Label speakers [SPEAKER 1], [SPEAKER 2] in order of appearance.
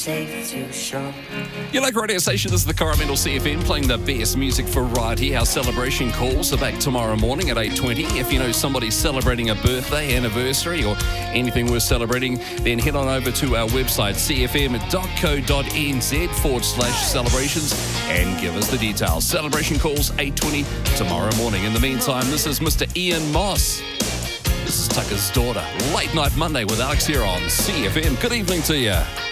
[SPEAKER 1] Safe to shop.
[SPEAKER 2] Your local radio station is the Coromandel CFM, playing the best music variety. Our celebration calls are back tomorrow morning at 8:20. If you know somebody's celebrating a birthday, anniversary, or anything worth celebrating, then head on over to our website, cfm.co.nz/celebrations, and give us the details. Celebration calls 8:20 tomorrow morning. In the meantime, this is Mr. Ian Moss. This is Tucker's Daughter. Late Night Monday with Alex here on CFM. Good evening to you.